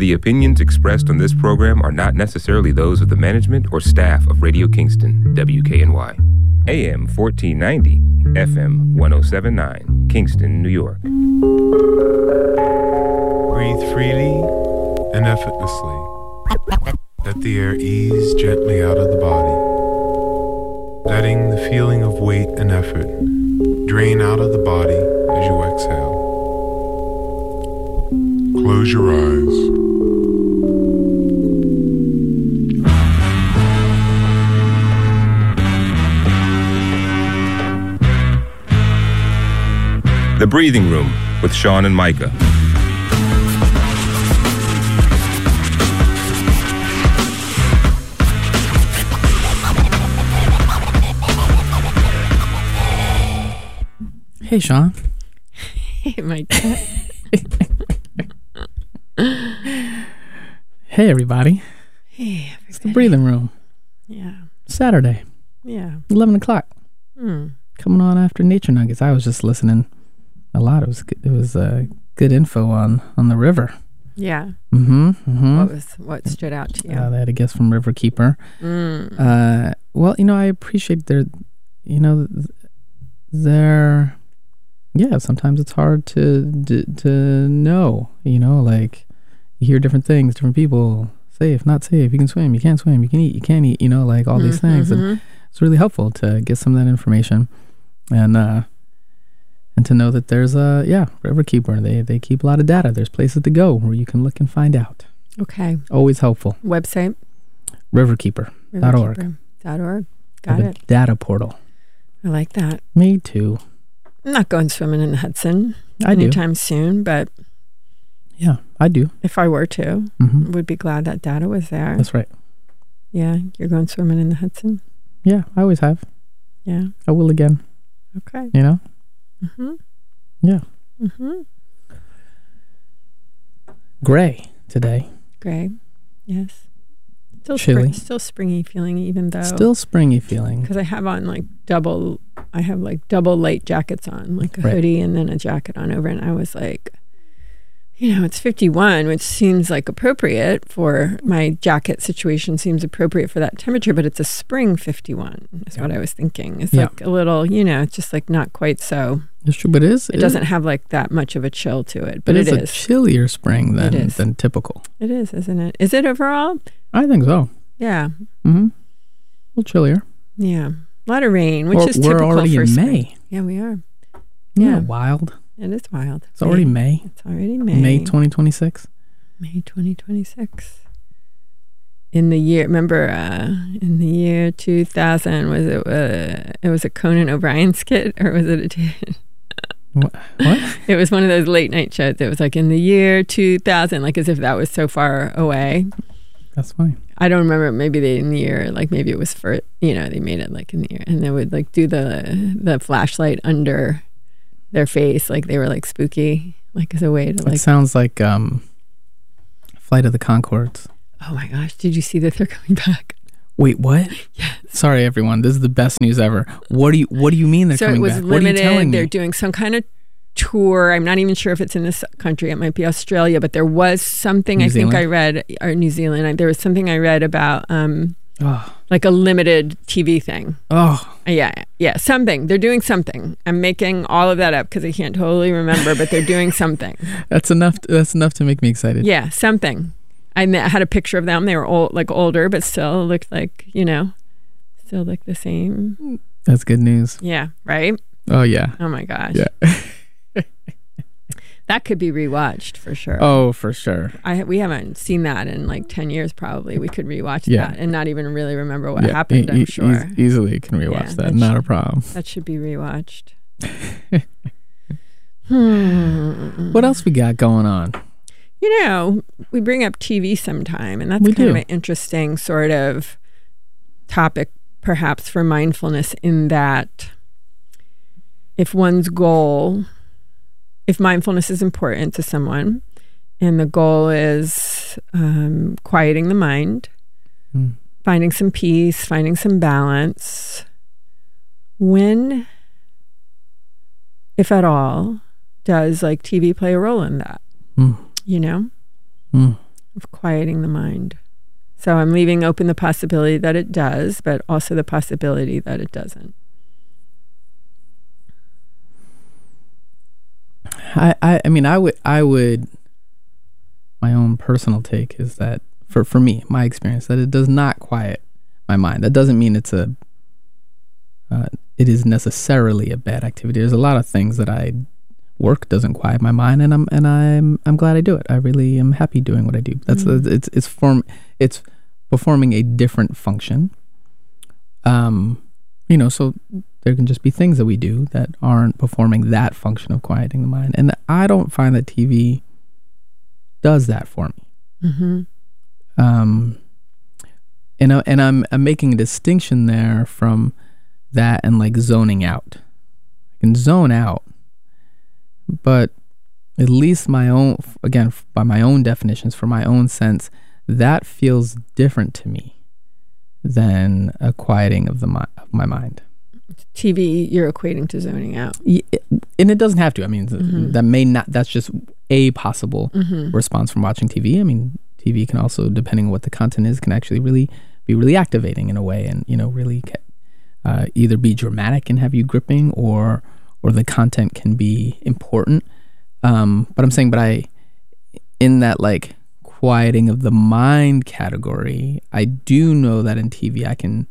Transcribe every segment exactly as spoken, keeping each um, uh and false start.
The opinions expressed on this program are not necessarily those of the management or staff of Radio Kingston, W K N Y. A M fourteen ninety, F M ten seventy-nine, Kingston, New York. Breathe freely and effortlessly. Let the air ease gently out of the body, letting the feeling of weight and effort drain out of the body as you exhale. Close your eyes. The Breathing Room with Sean and Micah. Hey, Sean. Hey, Micah. Hey, everybody. Hey, everybody. It's The Breathing Room. Yeah. Saturday, Yeah. eleven o'clock. Hmm. Coming on after Nature Nuggets. I was just listening a lot. It was good- it was uh, good info on, on the river. Yeah. Mm-hmm. mm-hmm. What was what stood out to you? Uh, they had a guest from Riverkeeper. Mm. Uh, well, you know, I appreciate their, you know, th- their, yeah, sometimes it's hard to, to, to know, you know, like you hear different things, different people, safe, not safe, you can swim, you can't swim, you can eat, you can't eat, you know, like all these things. Mm-hmm. And it's really helpful to get some of that information and, uh, and to know that there's a, yeah, Riverkeeper, they, they keep a lot of data. There's places to go where you can look and find out. Okay. Always helpful. Website? Riverkeeper dot org. Riverkeeper dot org. Got Like it. a data portal. I like that. Me too. I'm not going swimming in the Hudson I do. anytime soon, but Yeah, I do. if I were to, hmm would be glad that data was there. That's right. Yeah. You're going swimming in the Hudson? Yeah, I always have. Yeah. I will again. Okay. You know? Mm-hmm. Yeah. Mm-hmm. Gray today. Gray. Yes. Still Chilly. spring, still springy feeling, even though Still springy feeling. because I have on like double. I have like double light jackets on, like a Right. hoodie and then a jacket on over, and I was like, you know, it's fifty-one, which seems like appropriate for my jacket situation. Seems appropriate for that temperature, but it's a spring fifty-one. Is Yeah. what I was thinking. It's Yeah. like a little, you know, it's just like not quite so. It's true, but it is. It doesn't have like that much of a chill to it, but it it is a is. chillier spring than, It is. than typical. It is, isn't it? Is it overall? I think so. Yeah. Mm-hmm. A little chillier. Yeah. A lot of rain, which We're- is we're typical already for in spring. May. Yeah, we are. Isn't Yeah. that wild? It is wild. It's already May. It's already May. May twenty twenty-six. May twenty twenty-six. In the year, remember, uh, in the year two thousand, was it? Uh, it was a Conan O'Brien skit, or was it a? What? What? It was one of those late night shows. It was like in the year two thousand, like as if that was so far away. That's funny. I don't remember. Maybe they in the year, like maybe it was for, you know, they made it like in the year, and they would like do the the flashlight under their face, like they were like spooky, like as a way to like. It sounds like um, Flight of the Conchords. Oh my gosh! Did you see that they're coming back? Wait, what? Yes. Sorry, everyone. This is the best news ever. What do you What do you mean they're So coming it was back? What are you limited. telling They're me? doing some kind of tour. I'm not even sure if it's in this country. It might be Australia, but there was something New I think Zealand? I read, or New Zealand. I, there was something I read about um, Oh, like a limited T V thing. oh, Uh, Yeah, yeah, something. They're doing something. I'm making all of that up because I can't totally remember, but they're doing something. that's enough. That's enough to make me excited. Yeah, something. I kn- had a picture of them. They were old, like older, but still looked like, you know, still looked the same. That's good news. Yeah, right? Oh yeah, Oh my gosh. yeah. That could be rewatched for sure. Oh, for sure. I we haven't seen that in like ten years probably. We could rewatch Yeah. that and not even really remember what Yeah, happened, e- I'm e- sure. eas- easily can rewatch Yeah, that. that Not a should- problem. That should be rewatched. hmm. What else we got going on? You know, we bring up T V sometime, and that's We kind do. of an interesting sort of topic, perhaps, for mindfulness, in that if one's goal, if mindfulness is important to someone, and the goal is um, quieting the mind, Mm. finding some peace, finding some balance, when, if at all, does like T V play a role in that? Mm. You know? Mm. of quieting the mind. So I'm leaving open the possibility that it does, but also the possibility that it doesn't. I, I, I mean, I would, I would, my own personal take is that for, for me, my experience, that it does not quiet my mind. That doesn't mean it's a, uh, it is necessarily a bad activity. There's a lot of things that I work doesn't quiet my mind, and I'm, and I'm, I'm glad I do it. I really am happy doing what I do. That's, mm-hmm. a, it's, it's form, it's performing a different function. Um, you know, so there can just be things that we do that aren't performing that function of quieting the mind. And I don't find that T V does that for me. Mm-hmm. Um, and, I, and I'm, I'm making a distinction there from that and like zoning out. I can zone out, but at least my own, again, by my own definitions, for my own sense, that feels different to me than a quieting of the mi- of my mind. T V, you're equating to zoning out. Yeah, and it doesn't have to. I mean, mm-hmm. that may not, that's just a possible mm-hmm. response from watching T V. I mean, T V can also, depending on what the content is, can actually really be really activating in a way, and, you know, really uh, either be dramatic and have you gripping, or or the content can be important. Um, but I'm saying, but I, in that like quieting of the mind category, I do know that in T V I can,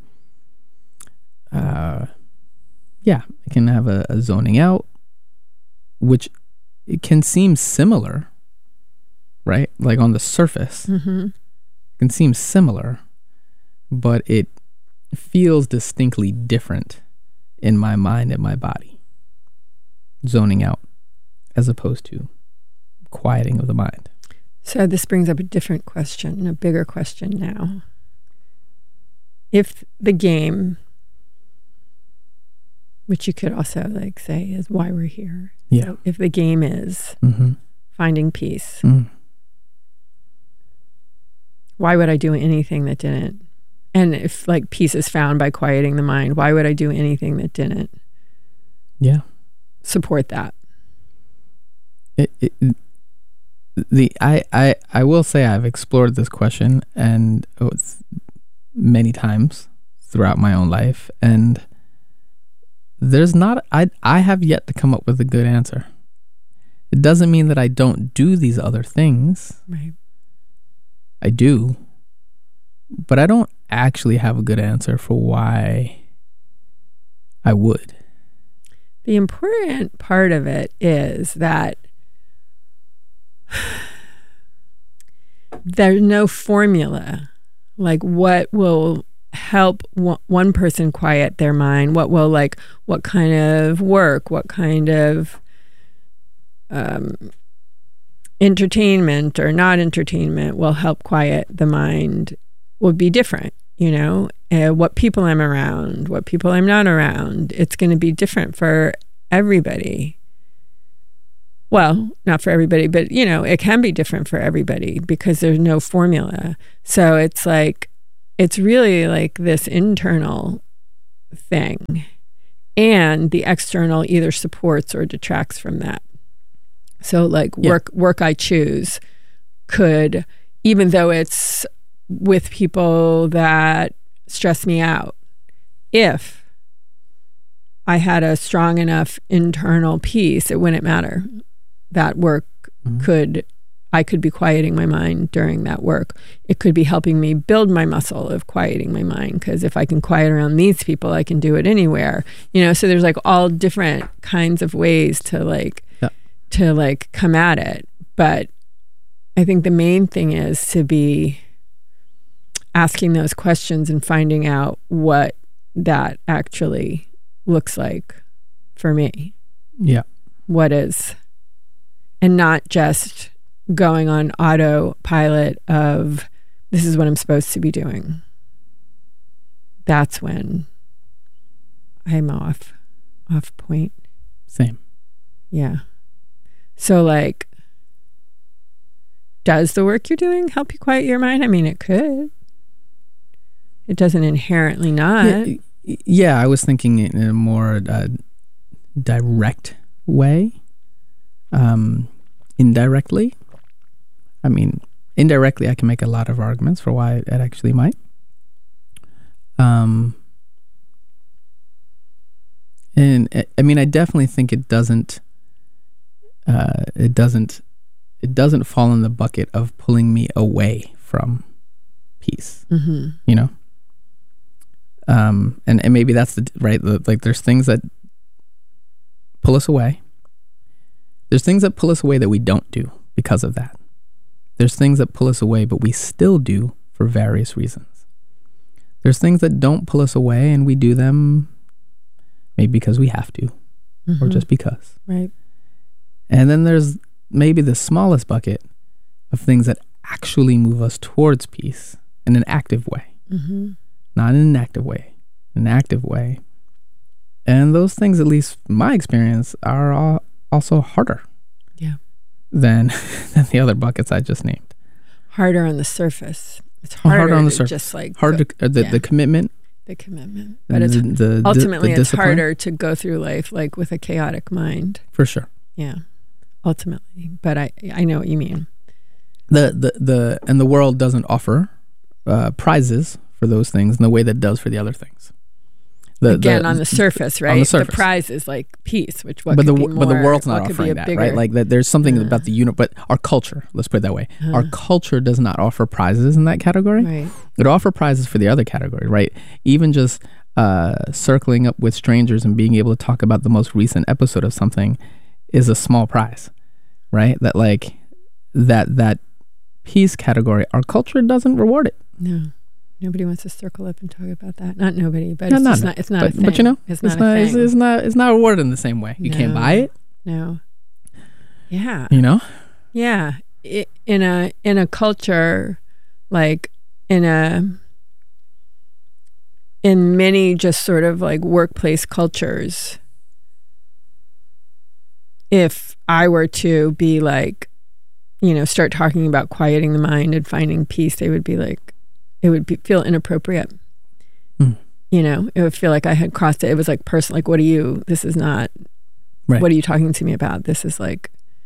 uh, yeah, I can have a, a zoning out, which it can seem similar, right? Like on the surface, mm-hmm. it can seem similar, but it feels distinctly different in my mind and my body. Zoning out as opposed to quieting of the mind. So this brings up a different question, a bigger question now. If the game, which you could also like say is why we're here. Yeah. So if the game is mm-hmm. finding peace, mm. why would I do anything that didn't? And if like peace is found by quieting the mind, why would I do anything that didn't? Yeah. Support that. It, it, the I, I I will say I've explored this question and oh, many times throughout my own life, and there's not I I have yet to come up with a good answer. It doesn't mean that I don't do these other things. Right. I do, but I don't actually have a good answer for why I would. The important part of it is that there's no formula. Like what will help one person quiet their mind? What will like, what kind of work, what kind of um, entertainment or not entertainment will help quiet the mind will be different. You know, uh, what people I'm around, what people I'm not around. It's going to be different for everybody. Well, not for everybody, but, you know, it can be different for everybody because there's no formula. So it's like, it's really like this internal thing. And the external either supports or detracts from that. So like yeah. work, work I choose could, even though it's with people that stress me out, if I had a strong enough internal peace, it wouldn't matter. That work mm-hmm. could, I could be quieting my mind during that work. It could be helping me build my muscle of quieting my mind, because if I can quiet around these people, I can do it anywhere. You know, so there's like all different kinds of ways to like, yeah. to like come at it. But I think the main thing is to be asking those questions and finding out what that actually looks like for me. Yeah. What is, and not just going on autopilot of this is what I'm supposed to be doing. That's when I'm off, off point. Same. Yeah. So like, does the work you're doing help you quiet your mind? I mean, it could. It doesn't inherently not. Yeah, yeah, I was thinking in a more uh, direct way. Um, indirectly. I mean, indirectly, I can make a lot of arguments for why it actually might. Um, and I mean, I definitely think it doesn't. Uh, it doesn't. It doesn't fall in the bucket of pulling me away from peace. Mm-hmm. You know. Um, and, and maybe that's the right. The, like, there's things that pull us away. There's things that pull us away that we don't do because of that. There's things that pull us away, but we still do for various reasons. There's things that don't pull us away, and we do them maybe because we have to, mm-hmm. or just because. Right. And then there's maybe the smallest bucket of things that actually move us towards peace in an active way. Mm-hmm. Not in an active way, an active way. And those things, at least my experience, are all also harder. Yeah. Than, than the other buckets I just named. Harder on the surface. It's harder, harder on the to surface. Just like hard go, to, uh, the, yeah. the commitment. The commitment. But it's the, the, ultimately the it's discipline. harder to go through life like with a chaotic mind. For sure. Yeah. Ultimately. But I I know what you mean. The the, the and the world doesn't offer uh, prizes for those things in the way that it does for the other things. The, Again, the, on the surface, right? On the surface. The prize is like peace, which what but could the be more, but the world's not what could be offering a that, bigger, right? Like that, there's something uh, about the unit, but our culture, let's put it that way, uh, our culture does not offer prizes in that category. Right. It offer prizes for the other category, right? Even just uh, circling up with strangers and being able to talk about the most recent episode of something is a small prize, right? That like that that peace category, our culture doesn't reward it. No. Nobody wants to circle up and talk about that. Not nobody, but No, it's not just no. not. It's not but, a thing. But you know, it's, it's not. not. a It's, thing. it's not. It's not rewarded in the same way. You no. can't buy it. No. Yeah. You know. Yeah. It, in a in a culture, like in a in many just sort of like workplace cultures, if I were to be like, you know, start talking about quieting the mind and finding peace, they would be like, it would be, feel inappropriate. Mm. You know, it would feel like I had crossed it. It was like personal, like, what are you, this is not, right. What are you talking to me about? This is like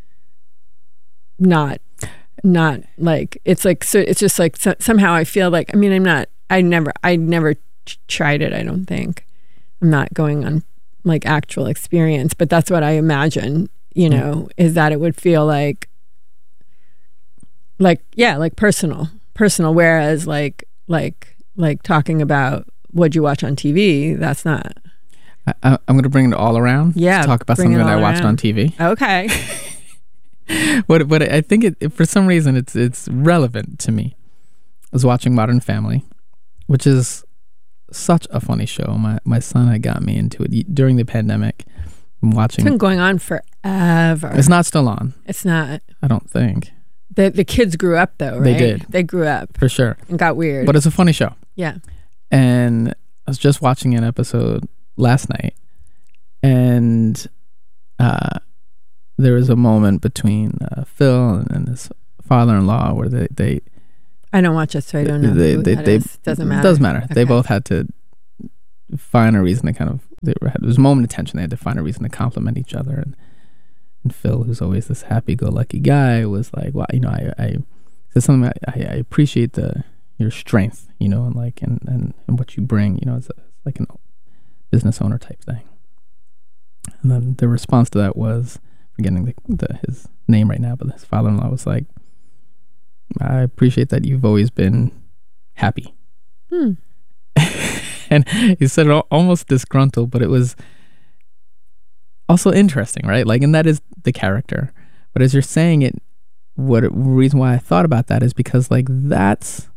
not, not like, it's like, so it's just like, so, somehow I feel like, I mean, I'm not, I never, I never ch- tried it, I don't think. I'm not going on like actual experience, but that's what I imagine, you know, mm. is that it would feel like, like, yeah, like personal, personal. Whereas like, like, like talking about what'd you watch on T V, that's not. I, I'm going to bring it all around. Yeah. To talk about something that I watched around. on T V. Okay. But but I think it, for some reason it's it's relevant to me. I was watching Modern Family, which is such a funny show. My my son had got me into it during the pandemic. I'm watching. It's been going on forever. It's not still on. It's not. I don't think. The the kids grew up though, right? They did. They grew up For sure. and got weird. But it's a funny show. Yeah. And I was just watching an episode last night, and uh, there was a moment between uh, Phil and, and his father-in-law where they, they I don't watch it, so I don't know they, who they, that they, is. Doesn't matter. It does matter. Okay. They both had to find a reason to kind of, they were, there was a moment of tension. They had to find a reason to compliment each other. And, and Phil, who's always this happy-go-lucky guy, was like, well, you know, I, I said something, I, I appreciate the your strength, you know, and like, and, and, and what you bring, you know, it's, a, it's like a business owner type thing. And then the response to that was, forgetting the, the, his name right now, but his father-in-law was like, I appreciate that you've always been happy. Hmm. And he said it almost disgruntled, but it was also interesting, right? Like, and that is the character. But as you're saying it, what the reason why I thought about that is because, like, that's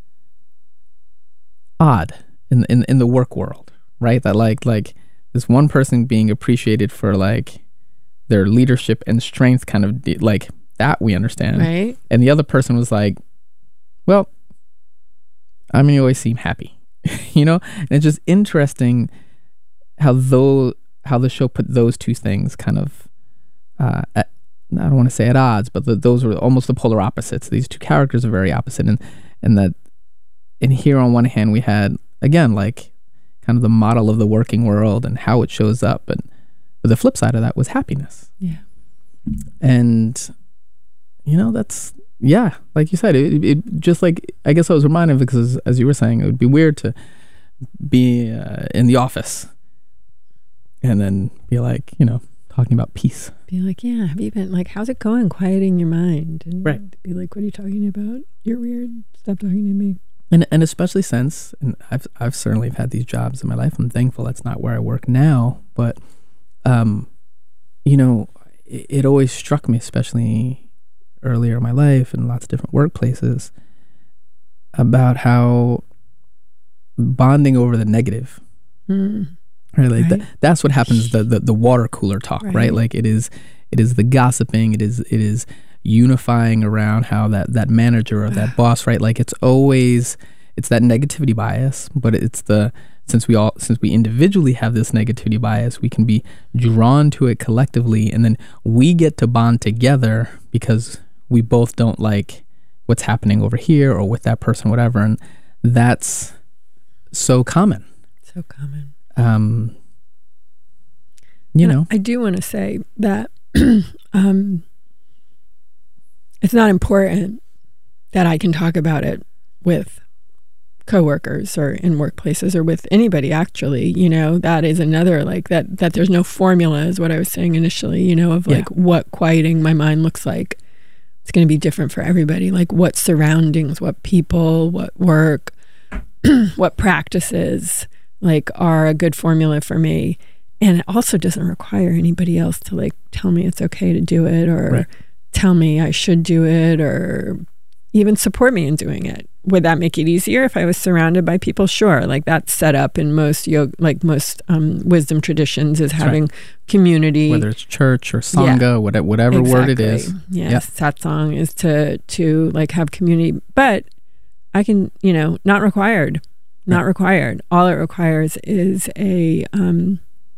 odd in in in the work world, right? That like like this one person being appreciated for like their leadership and strength, kind of de- like that we understand, Right. and the other person was like, well, I mean, you always seem happy. You know, and it's just interesting how though how the show put those two things kind of uh, at, I don't want to say at odds, but the, those were almost the polar opposites. These two characters are very opposite, and and that and here on one hand we had again like kind of the model of the working world and how it shows up, and but the flip side of that was happiness. Yeah. And you know, that's yeah, like you said, it, it just like, I guess I was reminded because as you were saying, it would be weird to be uh, in the office and then be like, you know, talking about peace. Be like, yeah, have you been, like, how's it going quieting your mind? And right. Be like, what are you talking about? You're weird. Stop talking to me. And and especially since, and I've I've certainly had these jobs in my life. I'm thankful that's not where I work now. But, um, you know, it, it always struck me, especially earlier in my life and lots of different workplaces, about how bonding over the negative, mm. right? Like right. That, that's what happens. The, the the water cooler talk, right. right? Like it is it is the gossiping. It is it is. unifying around how that, that manager or that boss, right? Like it's always, it's that negativity bias, but it's the, since we all, since we individually have this negativity bias, we can be drawn to it collectively, and then we get to bond together because we both don't like what's happening over here or with that person, whatever. And that's so common. So common. Um, you and know, I do want to say that, um, it's not important that I can talk about it with coworkers or in workplaces or with anybody, actually. You know, that is another, like, that that there's no formula is what I was saying initially, you know, of like yeah. what quieting my mind looks like. It's going to be different for everybody. Like what surroundings, what people, what work, what practices, like, are a good formula for me. And it also doesn't require anybody else to, like, tell me it's okay to do it or right. tell me I should do it or even support me in doing it. Would that make it easier if I was surrounded by people? Sure. Like that's set up in most yoga, like most um, wisdom traditions is That's having right. community. Whether it's church or sangha, yeah. whatever, whatever exactly. word it is. Yes. Yep. Satsang is to, to like have community, but I can, you know, not required, not right. required. All it requires is a, um,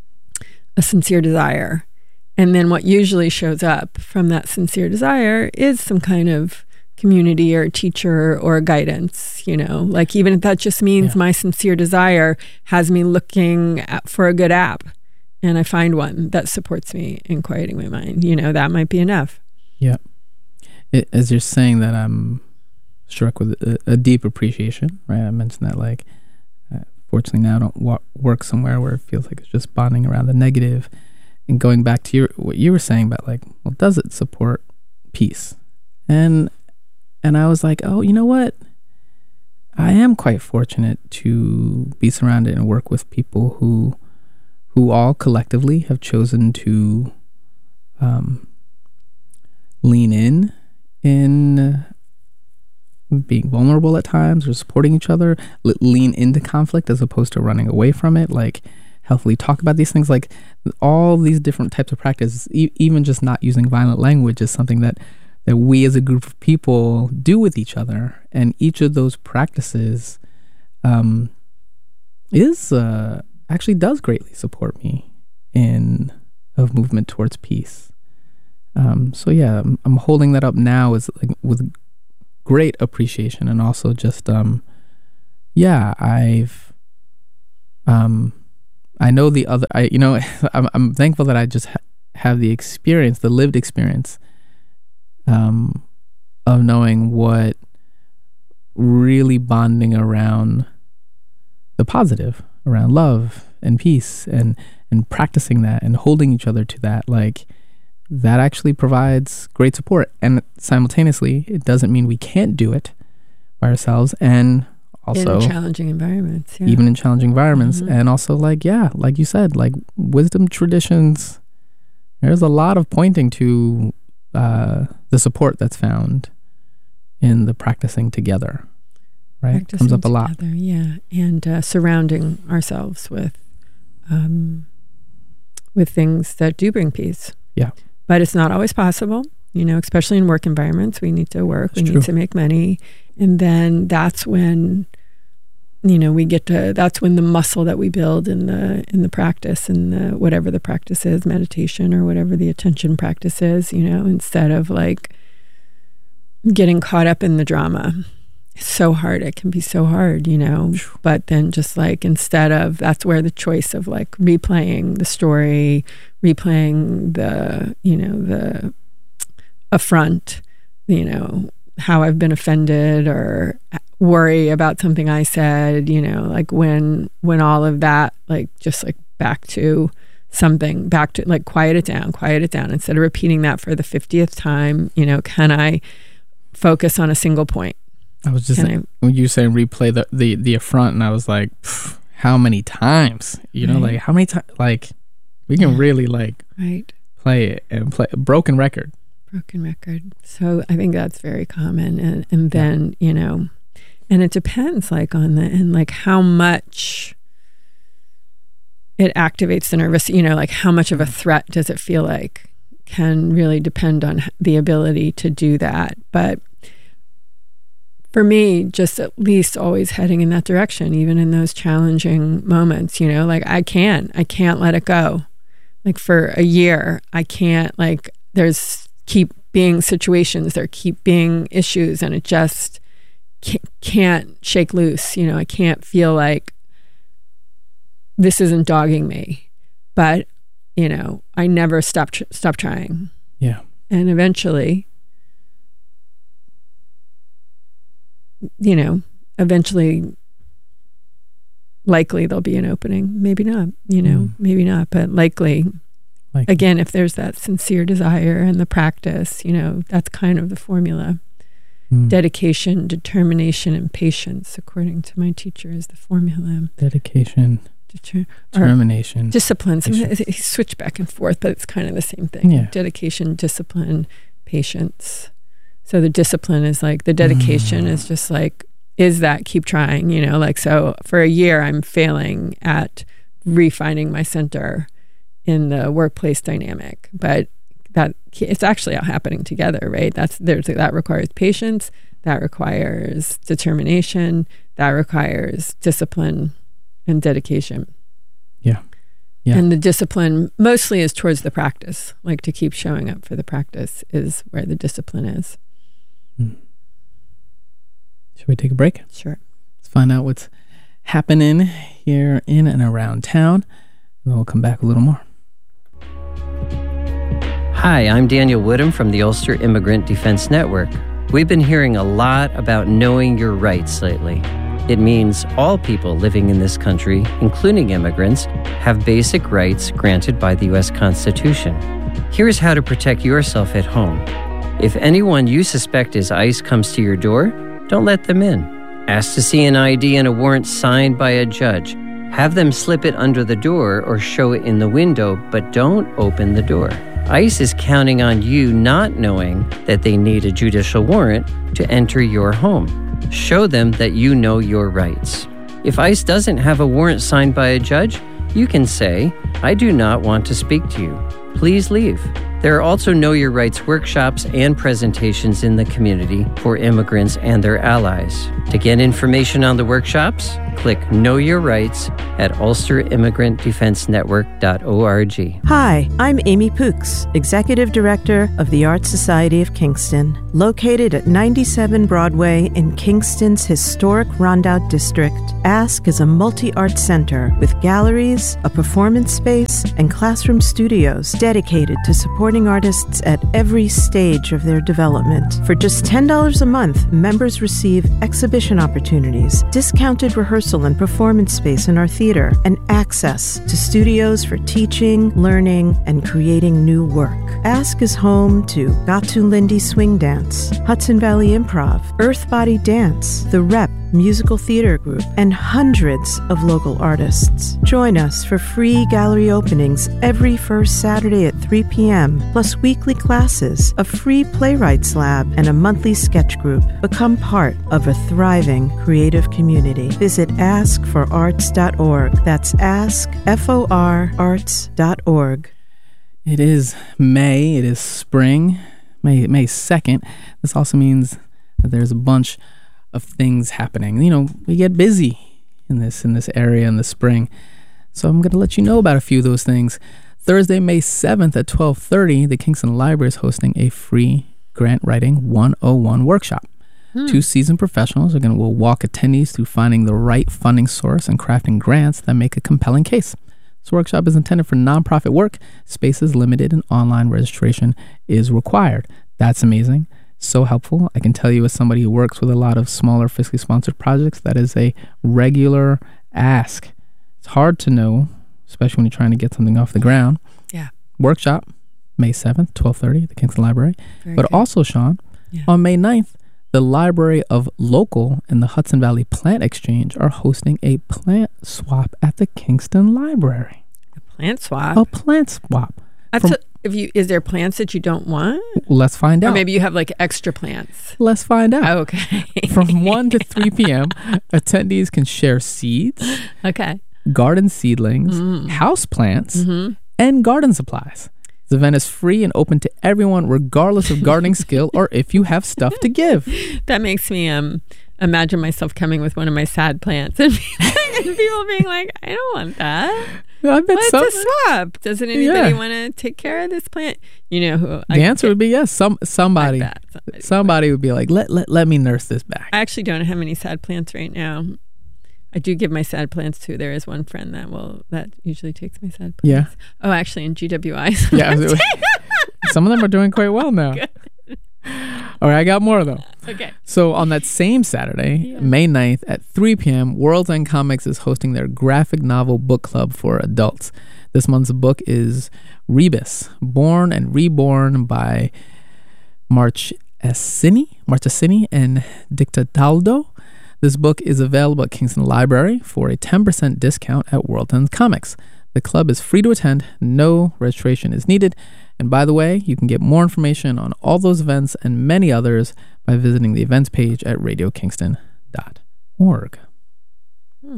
a sincere desire. And then what usually shows up from that sincere desire is some kind of community or teacher or guidance, you know, like even if that just means yeah. my sincere desire has me looking at, for a good app and I find one that supports me in quieting my mind, you know, that might be enough. Yeah. It, as you're saying that, I'm struck with a, a deep appreciation, right? I mentioned that, like, uh, fortunately now I don't wa- work somewhere where it feels like it's just bonding around the negative. And going back to your, what you were saying about, like, well, does it support peace? And and I was like, oh, you know what? I am quite fortunate to be surrounded and work with people who who all collectively have chosen to um, lean in in being vulnerable at times or supporting each other, l- lean into conflict as opposed to running away from it, like healthily talk about these things. Like all these different types of practices, e- even just not using violent language is something that that we as a group of people do with each other. And each of those practices um, is uh, actually does greatly support me in a movement towards peace. Um, so yeah, I'm, I'm holding that up now as like with great appreciation, and also just um, yeah, I've um, I know the other. I you know I'm I'm thankful that I just ha- have the experience, the lived experience, um, of knowing what really bonding around the positive, around love and peace, and and practicing that and holding each other to that, like that actually provides great support. And simultaneously, it doesn't mean we can't do it by ourselves. And also in challenging environments, yeah. even in challenging environments. Mm-hmm. And also, like, yeah, like you said, like wisdom traditions, there's a lot of pointing to uh, the support that's found in the practicing together, right? Practicing Comes up a lot. Together, yeah. And uh, surrounding ourselves with, um, with things that do bring peace. Yeah. But it's not always possible, you know, especially in work environments. We need to work, That's we true. need to make money. And then that's when, you know, we get to, that's when the muscle that we build in the, in the practice and the, whatever the practice is, meditation or whatever the attention practice is, you know, instead of like getting caught up in the drama. It's so hard. It can be so hard, you know, but then just like, instead of, that's where the choice of like replaying the story, replaying the, you know, the affront, you know, how I've been offended or worry about something I said, you know, like when when all of that, like just like back to something, back to like quiet it down, quiet it down. Instead of repeating that for the fiftieth time, you know, can I focus on a single point? I was just saying, I, when you were saying replay the, the, the affront, and I was like, how many times? You know, right. like how many times? Like we can yeah. really like right. play it and play a broken record. Broken record. So I think that's very common. And, and then, yeah. you know, and it depends like on the, and like how much it activates the nervous, you know, like how much of a threat does it feel like can really depend on the ability to do that. But for me, just at least always heading in that direction, even in those challenging moments, you know, like I can't, I can't let it go. Like for a year, I can't, like there's keep being situations, there keep being issues, and it just can't shake loose. You know, I can't feel like this isn't dogging me, but you know, I never stopped, stopped trying. Yeah. And eventually, you know, eventually, likely there'll be an opening. Maybe not, you know, mm. maybe not, but likely, likely, again, if there's that sincere desire and the practice, you know, that's kind of the formula. Mm. Dedication, determination, and patience, according to my teacher, is the formula. Dedication, Deter- determination, discipline. He switched back and forth, but it's kind of the same thing. Yeah. Dedication, discipline, patience. So the discipline is like, the dedication mm. is just like, is that keep trying, you know, like, so for a year I'm failing at refining my center in the workplace dynamic, but that it's actually all happening together, right? That's there's that requires patience, that requires determination, that requires discipline and dedication. Yeah. Yeah. And the discipline mostly is towards the practice, like to keep showing up for the practice is where the discipline is. Hmm. Should we take a break? Sure. Let's find out what's happening here in and around town, and then we'll come back a little more. Hi, I'm Daniel Woodham from the Ulster Immigrant Defense Network. We've been hearing a lot about knowing your rights lately. It means all people living in this country, including immigrants, have basic rights granted by the U S Constitution. Here's how to protect yourself at home. If anyone you suspect is ICE comes to your door, don't let them in. Ask to see an I D and a warrant signed by a judge. Have them slip it under the door or show it in the window, but don't open the door. ICE is counting on you not knowing that they need a judicial warrant to enter your home. Show them that you know your rights. If ICE doesn't have a warrant signed by a judge, you can say, I do not want to speak to you. Please leave. There are also Know Your Rights workshops and presentations in the community for immigrants and their allies. To get information on the workshops, click Know Your Rights at ulster immigrant defense network dot org. Hi, I'm Amy Pooks, Executive Director of the Art Society of Kingston. Located at ninety-seven Broadway in Kingston's historic Rondout District, Ask is a multi-art center with galleries, a performance space, and classroom studios dedicated to supporting artists at every stage of their development. For just ten dollars a month, members receive exhibition opportunities, discounted rehearsal and performance space in our theater, and access to studios for teaching, learning, and creating new work. Ask is home to Gatu Lindy Swing Dance, Hudson Valley Improv, Earth Body Dance, The Rep Musical Theater Group, and hundreds of local artists. Join us for free gallery openings every first Saturday at three p.m., plus weekly classes, a free playwrights lab, and a monthly sketch group. Become part of a thriving creative community. Visit ask for arts dot org. That's ask, F O R, arts dot org. It is May. It is spring, May May second. This also means that there's a bunch of things happening. You know, we get busy in this in this area in the spring. So I'm going to let you know about a few of those things. Thursday, May seventh at twelve thirty, the Kingston Library is hosting a free grant writing one oh one workshop. Hmm. Two seasoned professionals are going to will walk attendees through finding the right funding source and crafting grants that make a compelling case. This workshop is intended for nonprofit work. Space is limited and online registration is required. That's amazing. so helpful. I can tell you, as somebody who works with a lot of smaller fiscally sponsored projects, that is a regular ask. It's hard to know, especially when you're trying to get something off the ground. Yeah. Workshop, May seventh, twelve thirty at the Kingston Library. Very but good. also, Sean, Yeah. on May ninth, the Library of Local and the Hudson Valley Plant Exchange are hosting a plant swap at the Kingston Library. A plant swap. A plant swap. That's From- a, if you is there plants that you don't want, Let's find or out. maybe you have like extra plants. Let's find out. Oh, okay. From one to three p.m., attendees can share seeds, Okay. garden seedlings, Mm. house plants, Mm-hmm. and garden supplies. The event is free and open to everyone, regardless of gardening skill or if you have stuff to give. That makes me um imagine myself coming with one of my sad plants and, and people being like, I don't want that. I bet What's some, a swap? Doesn't anybody Yeah. want to take care of this plant? You know who? the answer would be yes. Some I somebody, bet somebody. somebody would be like, let let let me nurse this back. I actually don't have any sad plants right now. I do give my sad plants to. There is one friend that will that usually takes my sad plants. Yeah. Oh, actually, in G W I. Yeah, some of them are doing quite well now. All right, I got more though. Okay. So on that same Saturday, Yeah. May ninth at three p.m., World's End Comics is hosting their graphic novel book club for adults. This month's book is Rebus, Born and Reborn by Marchesini, Marchesini and Dictataldo. This book is available at Kingston Library for a ten percent discount at World's End Comics. The club is free to attend, no registration is needed. And by the way, you can get more information on all those events and many others by visiting the events page at radio kingston dot org. Hmm.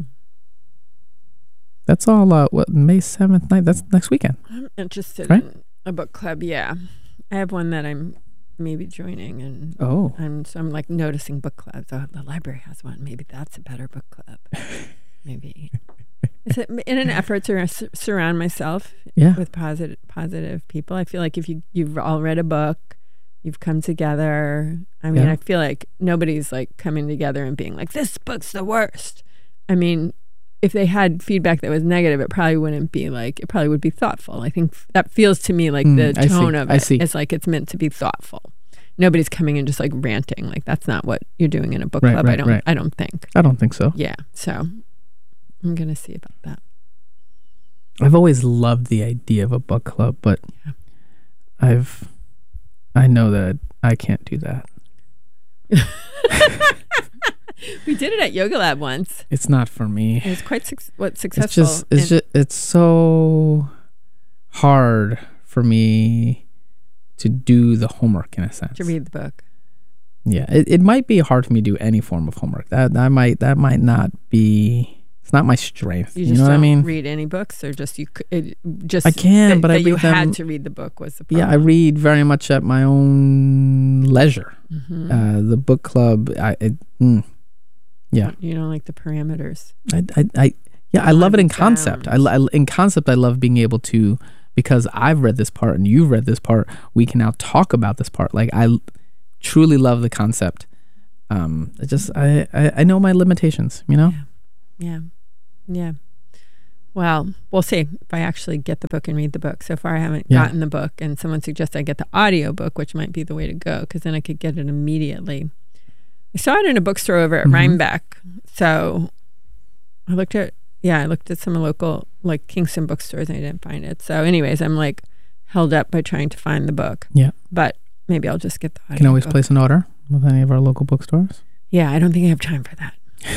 That's all, uh, what, May seventh night? That's next weekend. I'm interested Right? in a book club. Yeah, I have one that I'm maybe joining, and Oh. I'm so I'm like noticing book clubs. Oh, the library has one. Maybe that's a better book club. Maybe it's a, in an effort to sur- surround myself Yeah. with positive positive people. I feel like if you you've all read a book, you've come together. I mean, Yeah. I feel like nobody's like coming together and being like, "This book's the worst." I mean, if they had feedback that was negative, it probably wouldn't be like, it probably would be thoughtful. I think that feels to me like Mm, the I see. tone of I it. see. It's like it's meant to be thoughtful. Nobody's coming and just like ranting. Like that's not what you're doing in a book Right, club. I right, don't. right. I don't think. I don't think so. Yeah. So I'm gonna see about that. I've always loved the idea of a book club, but Yeah. I've, I know that I can't do that. We did it at Yoga Lab once. It's not for me. It was quite suc what successful. It's just, it's and- just, it's so hard for me to do the homework in a sense. to read the book. Yeah, it, it might be hard for me to do any form of homework. That that might that might not be. It's not my strength. You You, just know what don't I mean? read any books, or just you. c- It, just I can, that, but I that you read them- had to read the book was the problem. Yeah, I read very much at my own leisure. Mhm. Uh, the book club, I, it, mm, yeah, You don't like the parameters. I, I, I yeah, I You love wanna it in be concept. I, bound. lo- I, in concept, I love being able to, because I've read this part and you've read this part. We can now talk about this part. Like I l- truly love the concept. Um, it just I, I, I know my limitations. You know. Yeah. Yeah. Well, we'll see if I actually get the book and read the book. So far, I haven't Yeah. gotten the book, and someone suggested I get the audio book, which might be the way to go because then I could get it immediately. I saw it in a bookstore over at Mhm. Rhinebeck. So I looked at, yeah, I looked at some local, like Kingston bookstores, and I didn't find it. So, anyways, I'm like held up by trying to find the book. Yeah. But maybe I'll just get the audio You can always book. place an order with any of our local bookstores. Yeah, I don't think I have time for that.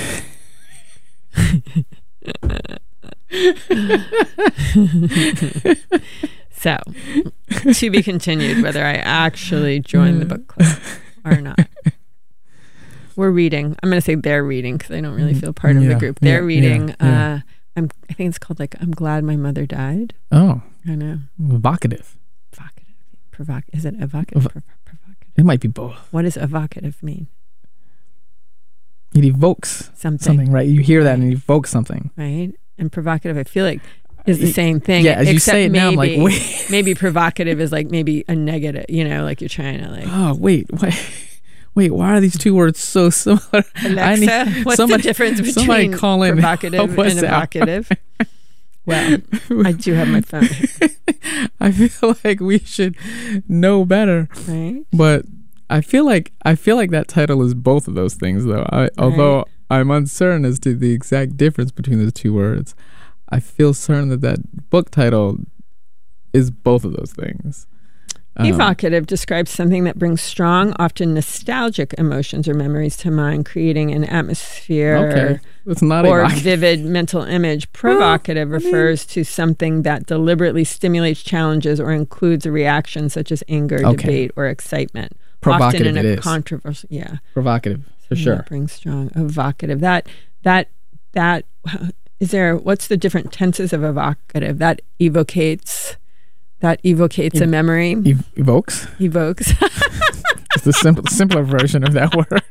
So, to be continued whether I actually join the book club or not. We're reading. I'm going to say they're reading because I don't really feel part of the Yeah, group. They're yeah, reading. yeah, yeah. Uh, I'm. I think it's called like I'm Glad My Mother Died. Oh, I know. evocative. Evocative. Provoc. Is it evocative? Ev- Pro- provocative. It might be both. What does evocative mean? It evokes Something, something, right? You hear that and it evokes something. right? And provocative, I feel like, is the same thing. Yeah, as you except say it now, I'm like, maybe- wait. maybe provocative is like maybe a negative. You know, like you're trying to like. Oh, wait, wait, wait. Why are these two words so similar? I Alexa, need- what's somebody- the difference somebody between call in. provocative Help us and out. evocative? Well, I do have my phone here, I feel like we should know better, right? but I feel like I feel like that title is both of those things, though. I, right. Although I'm uncertain as to the exact difference between those two words, I feel certain that that book title is both of those things. Um, Evocative describes something that brings strong, often nostalgic emotions or memories to mind, creating an atmosphere okay. It's not or evocative. vivid mental image. Provocative well, I mean, refers to something that deliberately stimulates challenges or includes a reaction such as anger, okay. debate, or excitement. Provocative often in it a is. Controversial, yeah. Provocative, for sure. That brings strong. Evocative. That, that, that, is there, what's the different tenses of evocative? That evocates... That evocates e- a memory. Ev- evokes? Evokes. It's the simple, simpler version of that word.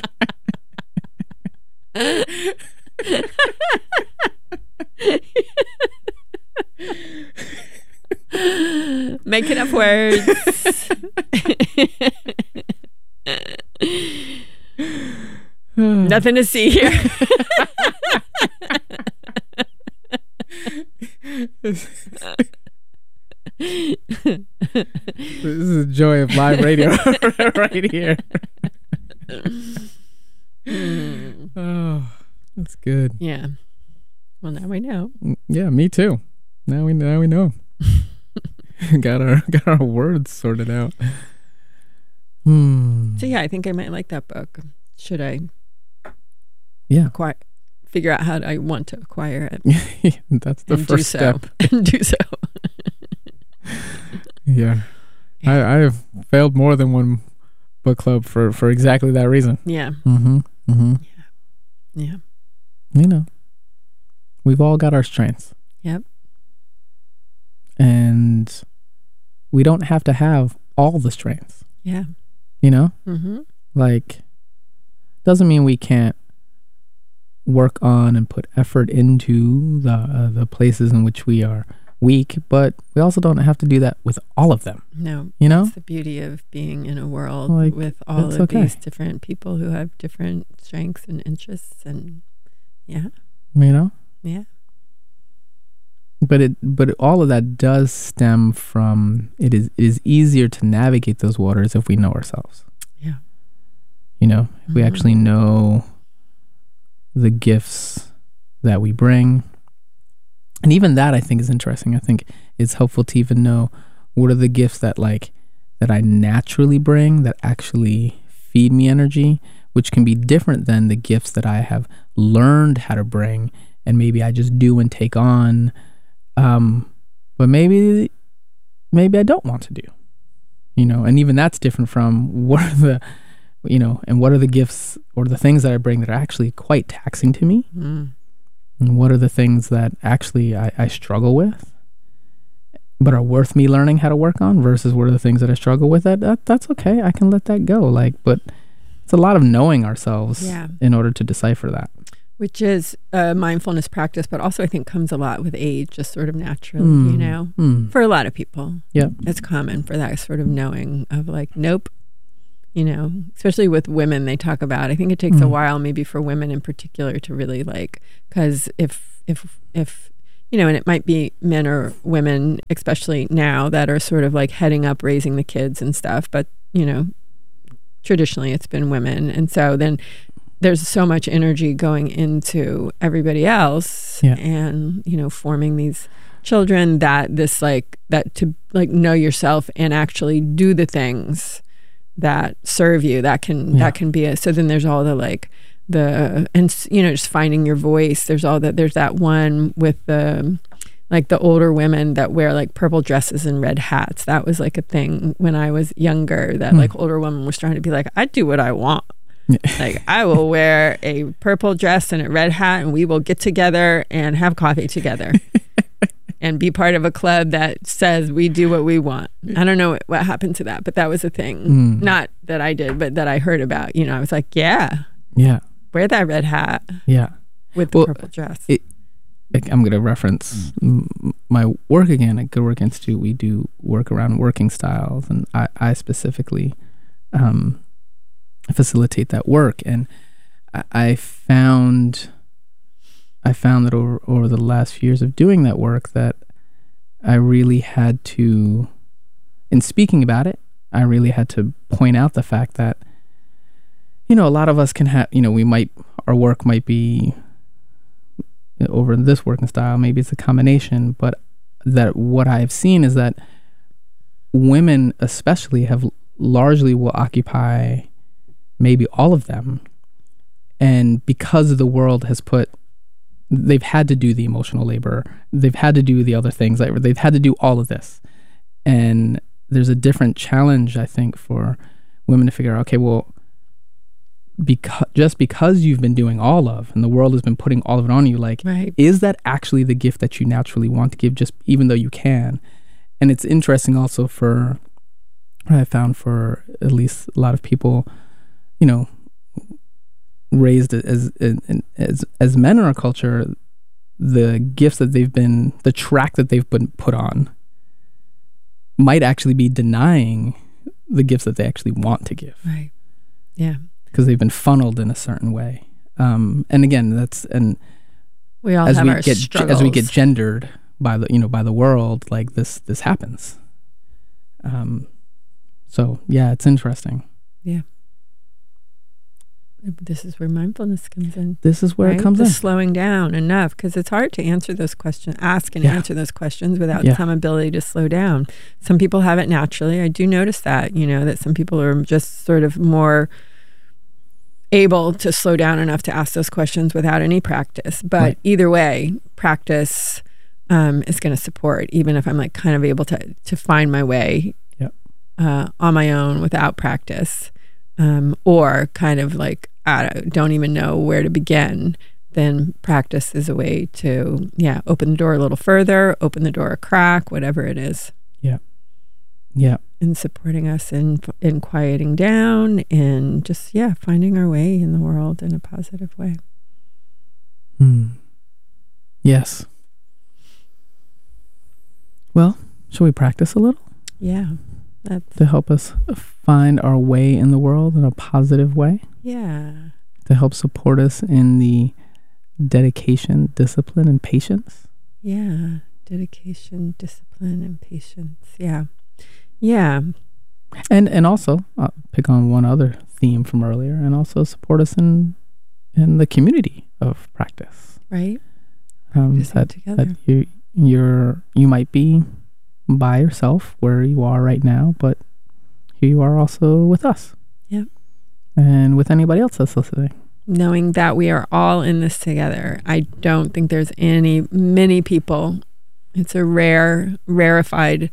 Making up words. Nothing to see here. This is the joy of live radio right here. Mm. Oh, that's good. Yeah. Well, now we know. Yeah, me too. Now we now we know. got our got our words sorted out. Hmm. So yeah, I think I might like that book. Should I? Yeah. Acquire, figure out how I want to acquire it. That's the and first do so. step. And do so. Yeah. I, I have failed more than one book club for, for exactly that reason. Yeah. Mm-hmm. Mm-hmm. Yeah. Yeah. You know, we've all got our strengths. Yep. And we don't have to have all the strengths. Yeah. You know? Mm-hmm. Like, doesn't mean we can't work on and put effort into the uh, the places in which we are weak, but we also don't have to do that with all of them. No. You know? That's the beauty of being in a world like, with all of okay. these different people who have different strengths and interests and yeah. You know? Yeah. But it but all of that does stem from it is it is easier to navigate those waters if we know ourselves. Yeah. You know, if mm-hmm. we actually know the gifts that we bring. And even that I think is interesting. I think it's helpful to even know what are the gifts that like that I naturally bring that actually feed me energy, which can be different than the gifts that I have learned how to bring and maybe I just do and take on. Um, but maybe maybe I don't want to do. You know, and even that's different from what are the you know, and what are the gifts or the things that I bring that are actually quite taxing to me? Mm. And what are the things that actually I, I struggle with, but are worth me learning how to work on versus what are the things that I struggle with that, that that's okay. I can let that go. Like, but it's a lot of knowing ourselves yeah. in order to decipher that. Which is a mindfulness practice, but also I think comes a lot with age, just sort of naturally, mm. you know, mm. for a lot of people. Yeah. It's common for that sort of knowing of like, nope. You know, especially with women, they talk about, I think it takes mm. a while maybe for women in particular to really like, because if, if, if, you know, and it might be men or women, especially now that are sort of like heading up, raising the kids and stuff. But, you know, traditionally it's been women. And so then there's so much energy going into everybody else yeah. and, you know, forming these children that this like, that to like know yourself and actually do the things that serve you, that can yeah. that can be a, so then there's all the like the and you know just finding your voice. There's all that there's that one with the like the older women that wear like purple dresses and red hats. That was like a thing when I was younger, that hmm. like older women was trying to be like, I do what I want. Like I will wear a purple dress and a red hat and we will get together and have coffee together. And be part of a club that says we do what we want. I don't know what, what happened to that, but that was a thing. Mm. Not that I did, but that I heard about. You know, I was like, yeah. Yeah. Wear that red hat. Yeah. With the well, purple dress. It, like, I'm going to reference mm. m- my work again at Good Work Institute. We do work around working styles, and I, I specifically um, facilitate that work. And I, I found... I found that over, over the last few years of doing that work that I really had to, in speaking about it, I really had to point out the fact that, you know, a lot of us can have, you know, we might, our work might be over in this working style, maybe it's a combination, but that what I've seen is that women especially have largely will occupy maybe all of them. And because the world has put, they've had to do the emotional labor, they've had to do the other things, like they've had to do all of this. And there's a different challenge, I think, for women to figure out, okay, well, because just because you've been doing all of, and the world has been putting all of it on you, like, right. is that actually the gift that you naturally want to give, just even though you can? And it's interesting also for, what I found for at least a lot of people, you know, raised as as as men in our culture, the gifts that they've been, the track that they've been put on, might actually be denying the gifts that they actually want to give. Right. Yeah. Because they've been funneled in a certain way. Um, and again, that's and we all as have we our get struggles. as we get gendered by the you know by the world, like this this happens. Um, so yeah, it's interesting. Yeah. This is where mindfulness comes in. This is where right? it comes the in. Slowing down enough, because it's hard to answer those questions, ask and Yeah. answer those questions without Yeah. some ability to slow down. Some people have it naturally. I do notice that, you know, that some people are just sort of more able to slow down enough to ask those questions without any practice. But Right. either way, practice um, is going to support, even if I'm like kind of able to to find my way Yep. uh, on my own without practice, um, or kind of like I don't even know where to begin. Then practice is a way to yeah open the door a little further, open the door a crack, whatever it is. Yeah. Yeah. In supporting us in in quieting down and just yeah finding our way in the world in a positive way. Hmm. Yes. Well, shall we practice a little Yeah, that's to help us find our way in the world in a positive way, yeah to help support us in the dedication, discipline, and patience? yeah dedication, discipline, and patience. Yeah, yeah, And and also, I'll pick on one other theme from earlier, and also support us in in the community of practice. right. Um, Practicing that together. that you you're you might be by yourself where you are right now, but here you are also with us. Yep. And with anybody else that's listening. Knowing that we are all in this together. I don't think there's any many people. It's a rare, rarefied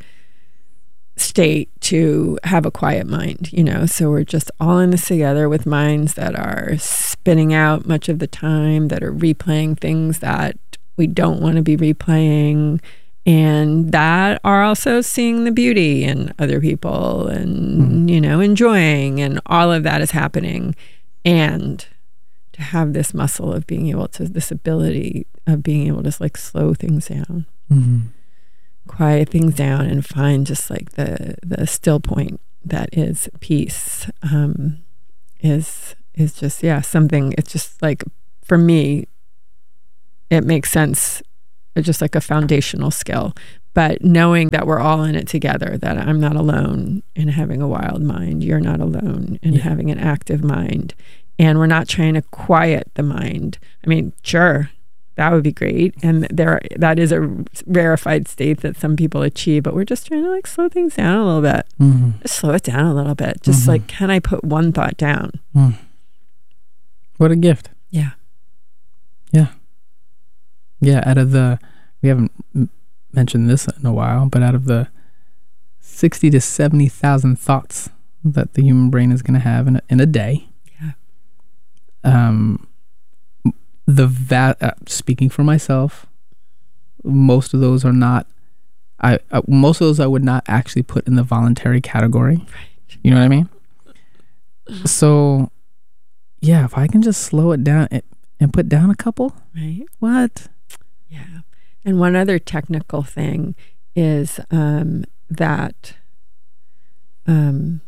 state to have a quiet mind, you know. So we're just all in this together with minds that are spinning out much of the time, that are replaying things that we don't want to be replaying, and that are also seeing the beauty in other people and, mm. you know, enjoying, and all of that is happening. And to have this muscle of being able to, this ability of being able to like slow things down, Mm-hmm. quiet things down, and find just like the the still point that is peace, um, is is just yeah something. It's just like, for me, it makes sense. It's just like a foundational skill. But knowing that we're all in it together, that I'm not alone in having a wild mind, you're not alone in Yeah. having an active mind, and we're not trying to quiet the mind. I mean, sure, that would be great, and there that is a rarefied state that some people achieve, but we're just trying to like slow things down a little bit. Mm-hmm. Just slow it down a little bit. Just Mm-hmm. like, can I put one thought down? Mm. What a gift. Yeah. Yeah. Yeah, out of the, we haven't m- mentioned this in a while, but out of the sixty to seventy thousand thoughts that the human brain is going to have in a, in a day, Yeah. um, the va- uh, speaking for myself, most of those are not, I uh, most of those I would not actually put in the voluntary category. Right. You know what I mean? So, yeah, if I can just slow it down and, and put down a couple, Right. what? Yeah. And one other technical thing is um, that um,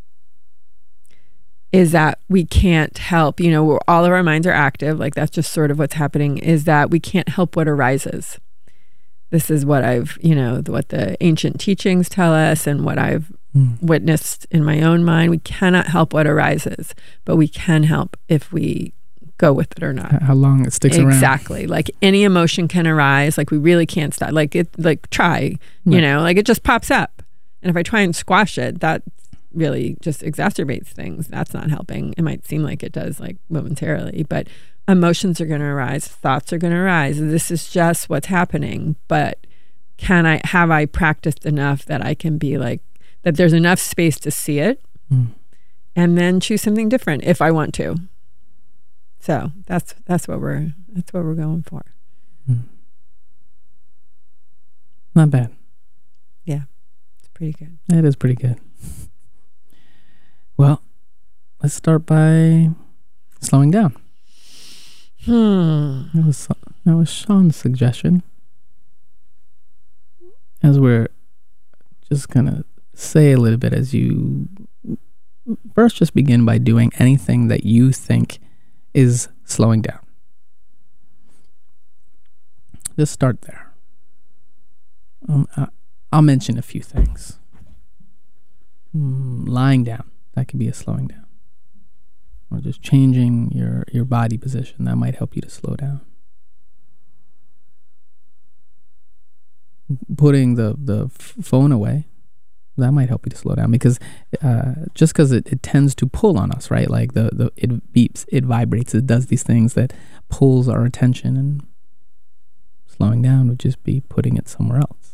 is that we can't help, you know, we're, all of our minds are active. Like, that's just sort of what's happening, is that we can't help what arises. This is what I've, you know, what the ancient teachings tell us, and what I've mm. witnessed in my own mind. We cannot help what arises, but we can help if we go with it or not. How long it sticks exactly. around. Exactly. Like any emotion can arise. Like we really can't stop. Like it, like try, you right. know, like it just pops up. And if I try and squash it, that really just exacerbates things. That's not helping. It might seem like it does, like momentarily, but emotions are going to arise. Thoughts are going to arise. This is just what's happening. But can I, have I practiced enough that I can be like, that there's enough space to see it mm. and then choose something different if I want to. So that's that's what we're that's what we're going for. Mm. Not bad. Yeah, it's pretty good. It is pretty good. Well, let's start by slowing down. Hmm. That was that was Sean's suggestion. As we're just gonna say a little bit, as you first just begin by doing anything that you think is slowing down. Just start there. Um, I, I'll mention a few things. Mm, lying down, that could be a slowing down. Or just changing your, your body position, that might help you to slow down. Putting the, the f- phone away, that might help you to slow down, because uh, just because it, it tends to pull on us, right? Like the, the it beeps, it vibrates, it does these things that pulls our attention, and slowing down would just be putting it somewhere else.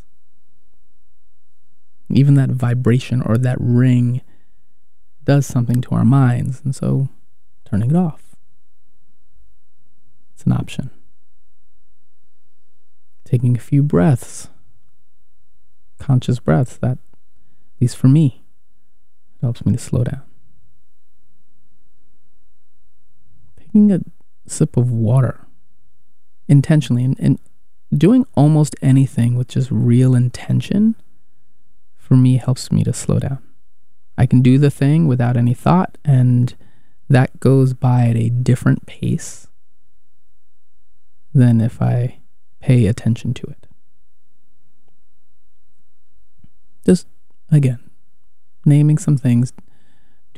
Even that vibration or that ring does something to our minds, and so turning it off, it's an option. Taking a few breaths, conscious breaths, that, at least for me, it helps me to slow down. Taking a sip of water intentionally, and, and doing almost anything with just real intention, for me, helps me to slow down. I can do the thing without any thought, and that goes by at a different pace than if I pay attention to it. Just, again, naming some things,